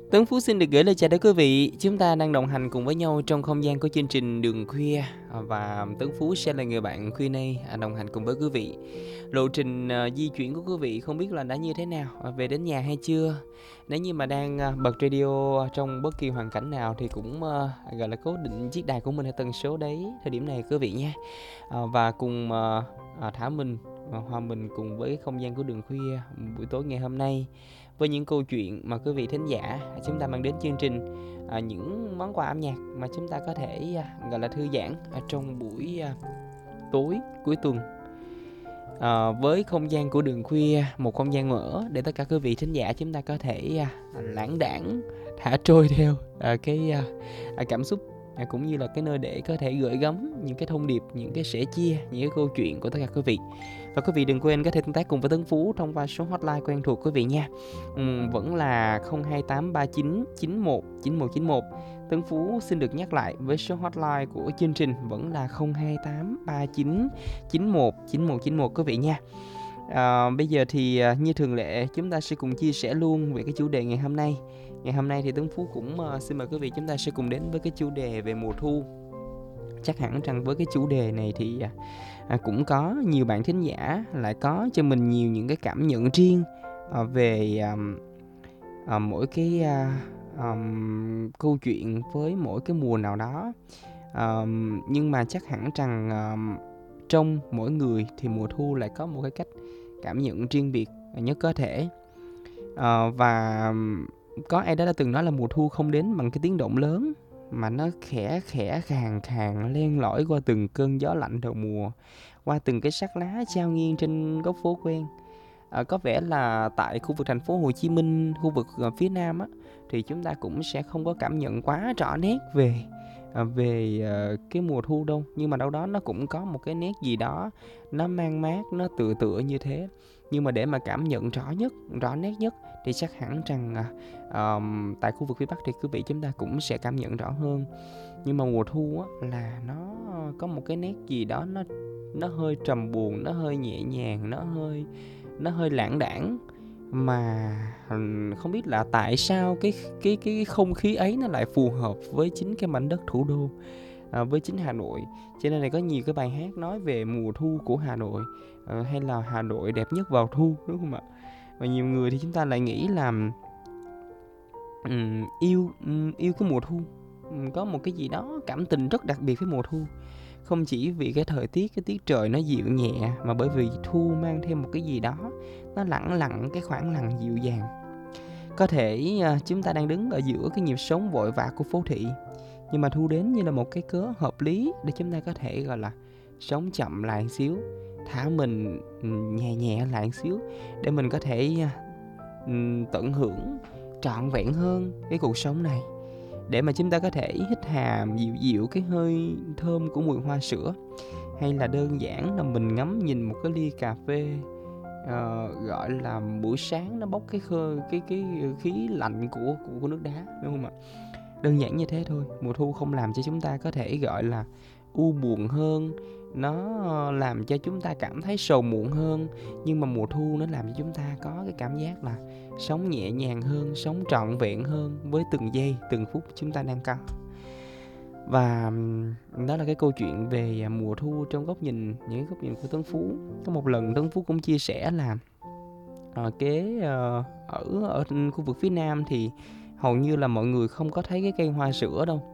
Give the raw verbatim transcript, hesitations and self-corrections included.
Tuấn Phú xin được gửi lời chào đến quý vị. Chúng ta đang đồng hành cùng với nhau trong không gian của chương trình Đường Khuya, và Tuấn Phú sẽ là người bạn khuya nay đồng hành cùng với quý vị. Lộ trình uh, di chuyển của quý vị không biết là đã như thế nào, về đến nhà hay chưa? Nếu như mà đang uh, bật radio trong bất kỳ hoàn cảnh nào thì cũng uh, gọi là cố định chiếc đài của mình ở tần số đấy thời điểm này quý vị nha. Uh, và cùng uh, uh, thả mình uh, hòa mình cùng với không gian của Đường Khuya buổi tối ngày hôm nay, với những câu chuyện mà quý vị thính giả chúng ta mang đến chương trình, à, những món quà âm nhạc mà chúng ta có thể à, gọi là thư giãn ở trong buổi à, tối cuối tuần, à, với không gian của Đường Khuya, một không gian mở để tất cả quý vị thính giả chúng ta có thể à, lãng đãng thả trôi theo à, cái à, cảm xúc, à, cũng như là cái nơi để có thể gửi gắm những cái thông điệp, những cái sẻ chia, những cái câu chuyện của tất cả quý vị. Và quý vị đừng quên có thể tương tác cùng với Tấn Phú thông qua số hotline quen thuộc quý vị nha. uhm, Vẫn là không hai tám ba chín chín một chín một chín một. Tấn Phú xin được nhắc lại với số hotline của chương trình vẫn là không hai tám ba chín chín một chín một chín một quý vị nha. à, Bây giờ thì như thường lệ chúng ta sẽ cùng chia sẻ luôn về cái chủ đề ngày hôm nay. Ngày hôm nay thì Tấn Phú cũng uh, xin mời quý vị chúng ta sẽ cùng đến với cái chủ đề về mùa thu. Chắc hẳn rằng với cái chủ đề này thì à, cũng có nhiều bạn thính giả lại có cho mình nhiều những cái cảm nhận riêng à, về à, à, mỗi cái à, à, câu chuyện với mỗi cái mùa nào đó. à, Nhưng mà chắc hẳn rằng à, trong mỗi người thì mùa thu lại có một cái cách cảm nhận riêng biệt nhất có thể. à, Và có ai đó đã từng nói là mùa thu không đến bằng cái tiếng động lớn, mà nó khẽ khẽ khàn khàn len lỏi qua từng cơn gió lạnh đầu mùa, qua từng cái sắc lá trao nghiêng trên góc phố quen. À, có vẻ là tại khu vực thành phố Hồ Chí Minh, khu vực uh, phía Nam á, thì chúng ta cũng sẽ không có cảm nhận quá rõ nét về uh, về uh, cái mùa thu đâu, nhưng mà đâu đó nó cũng có một cái nét gì đó nó mang mát, nó tựa tựa như thế. Nhưng mà để mà cảm nhận rõ nhất, rõ nét nhất thì chắc hẳn rằng uh, um, tại khu vực phía Bắc thì quý vị chúng ta cũng sẽ cảm nhận rõ hơn. Nhưng mà mùa thu á, là nó có một cái nét gì đó nó nó hơi trầm buồn, nó hơi nhẹ nhàng, nó hơi nó hơi lãng đãng, mà không biết là tại sao cái cái cái không khí ấy nó lại phù hợp với chính cái mảnh đất thủ đô, à, với chính Hà Nội. Cho nên là có nhiều cái bài hát nói về mùa thu của Hà Nội, à, hay là Hà Nội đẹp nhất vào thu, đúng không ạ? Và nhiều người thì chúng ta lại nghĩ là um, yêu um, yêu cái mùa thu, um, có một cái gì đó cảm tình rất đặc biệt với mùa thu. Không chỉ vì cái thời tiết, cái tiết trời nó dịu nhẹ, mà bởi vì thu mang thêm một cái gì đó nó lẳng lặng, cái khoảng lặng dịu dàng. Có thể uh, chúng ta đang đứng ở giữa cái nhịp sống vội vã của phố thị, nhưng mà thu đến như là một cái cớ hợp lý để chúng ta có thể gọi là sống chậm lại một xíu, thả mình nhẹ nhẹ lại một xíu, để mình có thể uh, tận hưởng trọn vẹn hơn cái cuộc sống này. Để mà chúng ta có thể hít hà dịu dịu cái hơi thơm của mùi hoa sữa, hay là đơn giản là mình ngắm nhìn một cái ly cà phê uh, gọi là buổi sáng nó bốc cái khơ, cái cái khí lạnh của, của của nước đá, đúng không ạ? Đơn giản như thế thôi. Mùa thu không làm cho chúng ta có thể gọi là u buồn hơn, nó làm cho chúng ta cảm thấy sầu muộn hơn, nhưng mà mùa thu nó làm cho chúng ta có cái cảm giác là sống nhẹ nhàng hơn, sống trọn vẹn hơn với từng giây, từng phút chúng ta đang có. Và đó là cái câu chuyện về mùa thu trong góc nhìn, những góc nhìn của Tấn Phú. Có một lần Tấn Phú cũng chia sẻ là à, kế uh, ở ở khu vực phía Nam thì hầu như là mọi người không có thấy cái cây hoa sữa đâu.